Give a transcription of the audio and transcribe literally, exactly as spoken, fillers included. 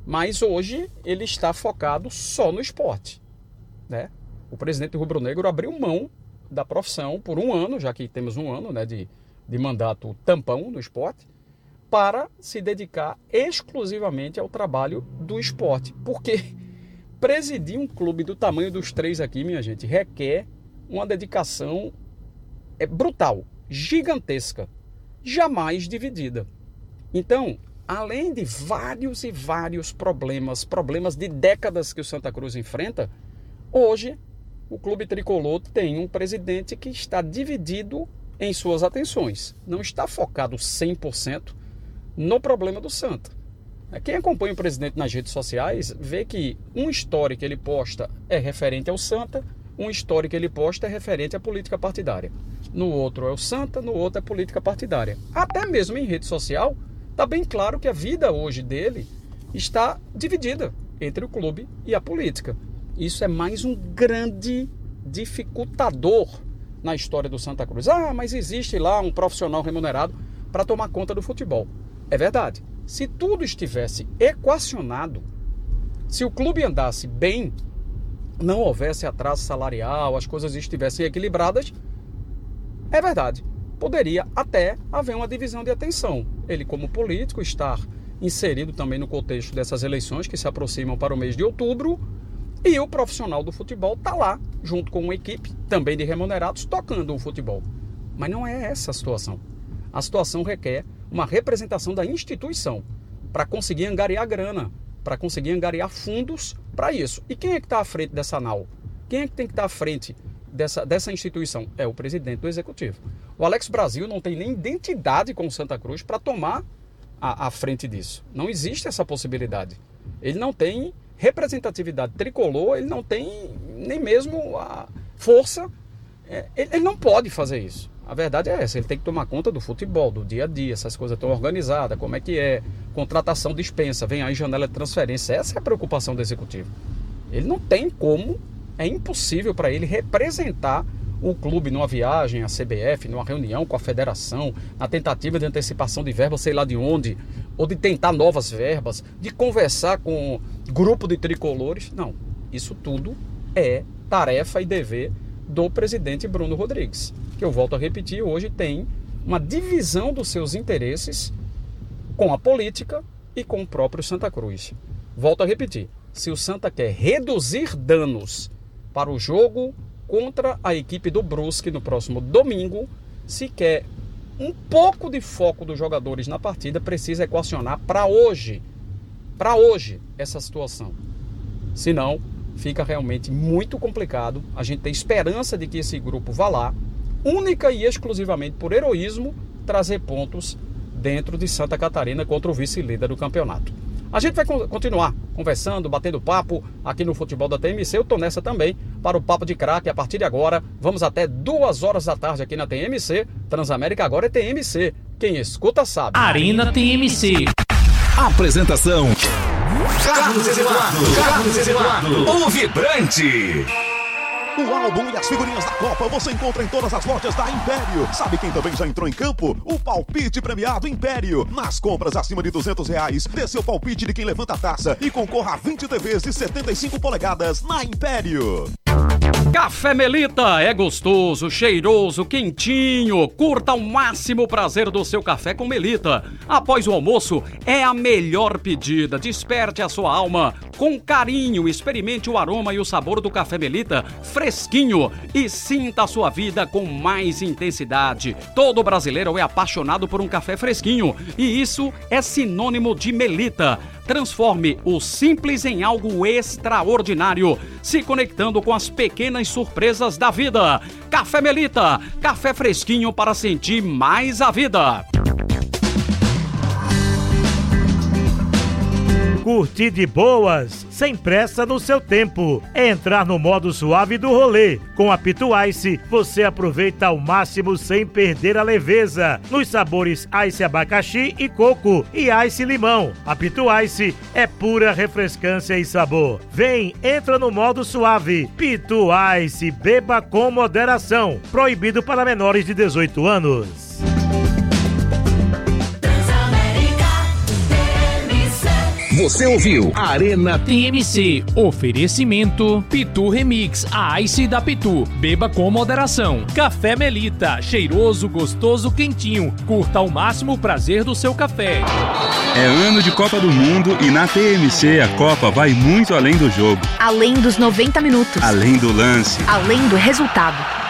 Mas hoje ele está focado só no esporte, né? O presidente rubro-negro abriu mão da profissão por um ano, já que temos um ano, né, de, de mandato tampão no esporte, para se dedicar exclusivamente ao trabalho do esporte. Porque presidir um clube do tamanho dos três aqui, minha gente, requer uma dedicação é, brutal, gigantesca, jamais dividida. Então, além de vários e vários problemas, problemas de décadas que o Santa Cruz enfrenta, hoje o clube tricolor tem um presidente que está dividido em suas atenções. Não está focado cem por cento no problema do Santa. Quem acompanha o presidente nas redes sociais vê que um story que ele posta é referente ao Santa, um story que ele posta é referente à política partidária. No outro é o Santa, no outro é política partidária. Até mesmo em rede social, está bem claro que a vida hoje dele está dividida entre o clube e a política. Isso é mais um grande dificultador na história do Santa Cruz. Ah, mas existe lá um profissional remunerado para tomar conta do futebol. É verdade. Se tudo estivesse equacionado, se o clube andasse bem, não houvesse atraso salarial, as coisas estivessem equilibradas, é verdade. Poderia até haver uma divisão de atenção. Ele, como político, estar inserido também no contexto dessas eleições que se aproximam para o mês de outubro, e o profissional do futebol está lá, junto com uma equipe também de remunerados, tocando o futebol. Mas não é essa a situação. A situação requer uma representação da instituição para conseguir angariar grana, para conseguir angariar fundos para isso. E quem é que está à frente dessa N A U? Quem é que tem que estar à frente dessa, dessa instituição? É o presidente do executivo. O Alex Brasil não tem nem identidade com o Santa Cruz para tomar a, a frente disso. Não existe essa possibilidade. Ele não tem representatividade tricolor, ele não tem nem mesmo a força, é, ele, ele não pode fazer isso. A verdade é essa, ele tem que tomar conta do futebol, do dia a dia, essas coisas estão organizadas, como é que é, contratação, dispensa, vem aí janela de transferência, essa é a preocupação do executivo. Ele não tem como, é impossível para ele representar o clube numa viagem à C B F, numa reunião com a federação, na tentativa de antecipação de verbas, sei lá de onde, ou de tentar novas verbas, de conversar com grupo de tricolores. Não, isso tudo é tarefa e dever do presidente Bruno Rodrigues, que eu volto a repetir, hoje tem uma divisão dos seus interesses com a política e com o próprio Santa Cruz. Volto a repetir, se o Santa quer reduzir danos para o jogo contra a equipe do Brusque no próximo domingo, se quer um pouco de foco dos jogadores na partida, precisa equacionar para hoje, para hoje, essa situação. Senão, fica realmente muito complicado. A gente tem esperança de que esse grupo vá lá, única e exclusivamente por heroísmo, trazer pontos dentro de Santa Catarina contra o vice-líder do campeonato. A gente vai continuar conversando, batendo papo aqui no Futebol da T M C. Eu tô nessa também para o Papo de Craque. A partir de agora, vamos até duas horas da tarde aqui na T M C. Transamérica agora é T M C. Quem escuta sabe. Arena T M C. Apresentação: Carlos Eduardo. Carlos Eduardo. O Vibrante. O álbum e as figurinhas da Copa você encontra em todas as lojas da Império. Sabe quem também já entrou em campo? O Palpite Premiado Império. Nas compras acima de duzentos reais, dê seu palpite de quem levanta a taça e concorra a vinte T Vs de setenta e cinco polegadas na Império. Café Melita é gostoso, cheiroso, quentinho. Curta ao máximo o prazer do seu café com Melita. Após o almoço, é a melhor pedida. Desperte a sua alma com carinho. Experimente o aroma e o sabor do café Melita fresquinho e sinta a sua vida com mais intensidade. Todo brasileiro é apaixonado por um café fresquinho e isso é sinônimo de Melita. Transforme o simples em algo extraordinário, se conectando com as pequenas surpresas da vida. Café Melita, café fresquinho para sentir mais a vida. Curtir de boas, sem pressa no seu tempo. É entrar no modo suave do rolê. Com a Pitu Ice, você aproveita ao máximo sem perder a leveza. Nos sabores Ice Abacaxi e Coco e Ice Limão. A Pitu Ice é pura refrescância e sabor. Vem, entra no modo suave. Pitu Ice, beba com moderação. Proibido para menores de dezoito anos. Você ouviu Arena T M C. Oferecimento Pitu Remix, a Ice da Pitu. Beba com moderação. Café Melita, cheiroso, gostoso, quentinho. Curta ao máximo o prazer do seu café. É ano de Copa do Mundo e na T M C a Copa vai muito além do jogo. Além dos noventa minutos. Além do lance. Além do resultado.